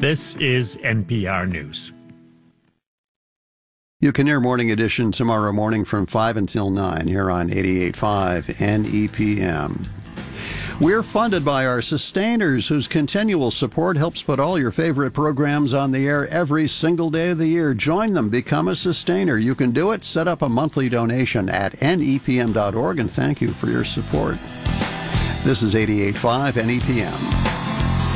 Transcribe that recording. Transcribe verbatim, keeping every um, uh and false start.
This is N P R News. You can hear Morning Edition tomorrow morning from five until nine here on eighty-eight point five N E P M. We're funded by our sustainers, whose continual support helps put all your favorite programs on the air every single day of the year. Join them. Become a sustainer. You can do it. Set up a monthly donation at N E P M dot org, and thank you for your support. This is eighty-eight point five N E P M.